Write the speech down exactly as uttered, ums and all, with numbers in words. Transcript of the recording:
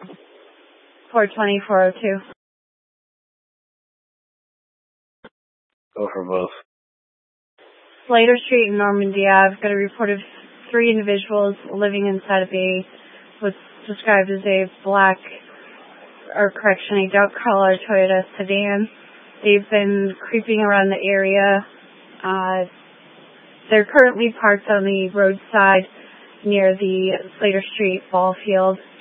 four twenty, four oh two. Go for both. Slater Street and Normandy Ave got a report of three individuals living inside of a, what's described as a black, or correction, a dark color Toyota sedan. They've been creeping around the area. Uh, they're currently parked on the roadside near the Slater Street ball field.